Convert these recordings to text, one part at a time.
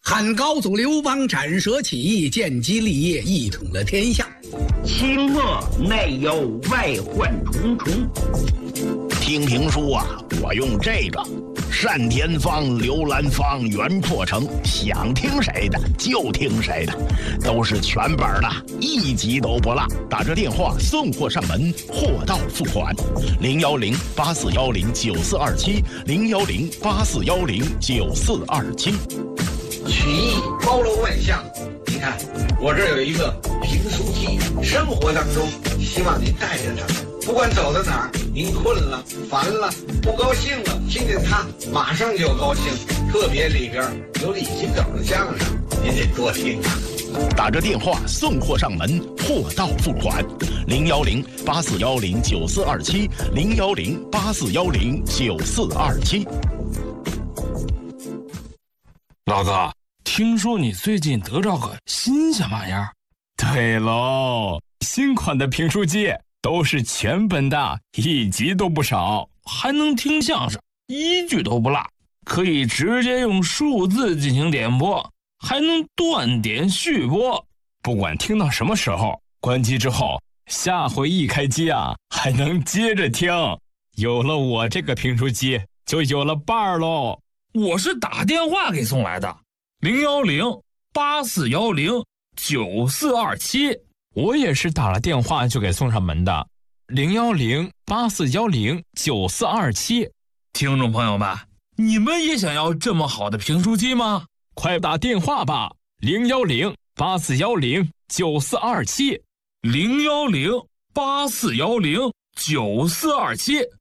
汉高祖刘邦斩蛇起义，建基立业，一统了天下。 清末内忧外患重重。 听评书啊，我用这个单田芳、刘兰芳、袁阔成，想听谁的就听谁的，都是全本的，一集都不落。打着电话送货上门，货到付款。010-8410-9427，010-8410-9427。 曲艺包罗万象，你看我这儿有一个评书记，生活当中希望您带着它，不管走到哪儿，您困了、烦了、不高兴了，听见它马上就高兴。特别里边有李金斗的相声，您得多听啊。 打着电话送货上门，货到付款。010-8410-9427，010-8410-9427。 老哥，听说你最近得着个新鲜玩意儿？ 对喽，新款的评书机都是全本的，一集都不少， 还能听相声，一句都不落，可以直接用数字进行点播，还能断点续播， 不管听到什么时候，关机之后下回一开机啊，还能接着听。有了我这个评书机，就有了伴儿喽。 我是打电话给送来的，010-8410-9427。 我也是打了电话就给送上门的，010-8410-9427。 听众朋友们，你们也想要这么好的评书机吗？ 快打电话吧，010-8410-9427。 010-8410-9427。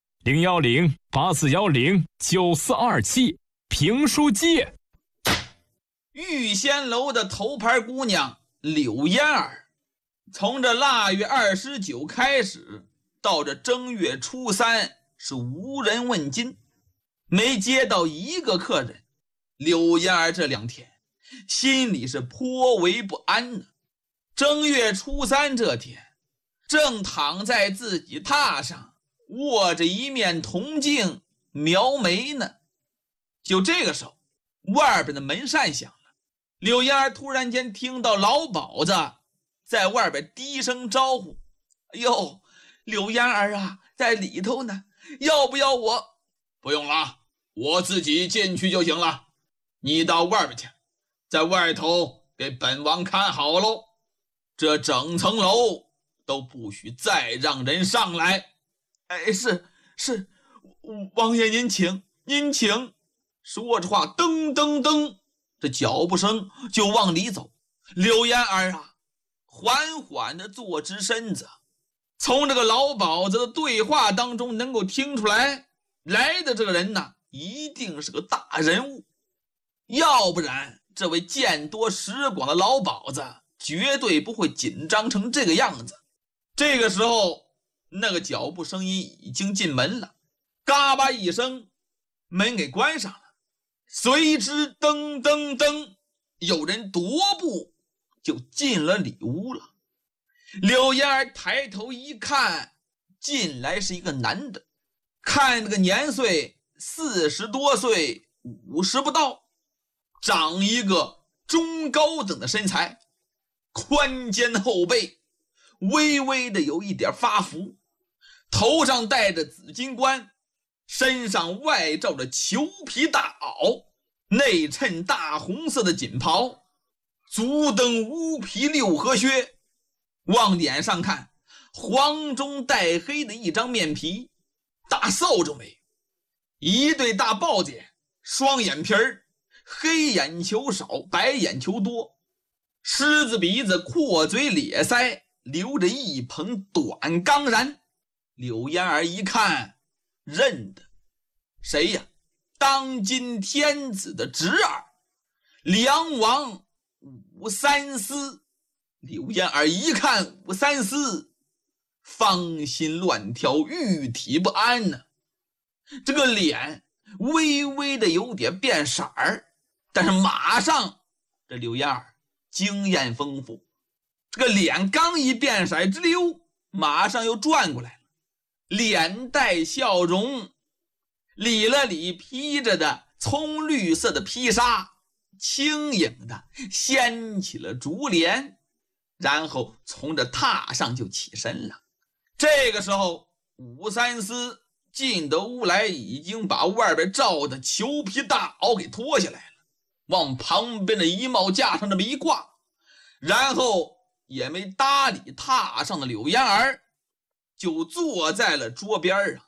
010-8410-9427。评书机。 玉仙楼的头牌姑娘柳嫣儿，从这腊月29开始，到这正月初3是无人问津，没接到一个客人。柳嫣儿这2天心里是颇为不安呢。正月初3这天，正躺在自己榻上握着一面铜镜描眉呢。就这个时候，外边的门扇响了，柳嫣儿突然间听到老鸨子在外边低声招呼：“哎呦，柳嫣儿啊，在里头呢，要不要我？”“ 不用了，我自己进去就行了。你到外边去，在外头给本王看好喽。这整层楼都不许再让人上来。”“ 哎，是，王爷您请。”说着话，噔噔噔，这脚步声就往里走。柳嫣儿啊，缓缓地坐直身子，从这个老鸨子的对话当中能够听出来，来的这个人呢，一定是个大人物，要不然这位见多识广的老鸨子绝对不会紧张成这个样子。这个时候，那个脚步声音已经进门了，嘎巴一声，门给关上了。随之噔噔噔，有人踱步就进了里屋了。柳嫣儿抬头一看，进来是一个男的，看这个年岁40多岁，50不到，长一个中高等的身材，宽肩后背，微微的有一点发福，头上戴着紫金冠，身上外罩着裘皮大袄，内衬大红色的锦袍，足蹬乌皮6合靴。往脸上看，黄中带黑的一张面皮，大扫帚眉，一对大豹子眼，双眼皮儿，黑眼球少，白眼球多，狮子鼻子，阔嘴咧腮，留着一蓬短钢髯。柳嫣儿一看，认得，谁呀？当今天子的侄儿，梁王武三思。柳嫣儿一看武三思，芳心乱跳，玉体不安呢。这个脸微微的有点变色儿，但是马上这柳嫣儿经验丰富，这个脸刚一变色之溜，马上又转过来了，脸带笑容，理了理披着的葱绿色的披纱， 轻盈的掀起了竹帘，然后从这榻上就起身了。这个时候，武三思进得屋来，已经把外边罩的裘皮大袄给脱下来了，往旁边的衣帽架上这么一挂，然后也没搭理榻上的柳烟儿，就坐在了桌边上。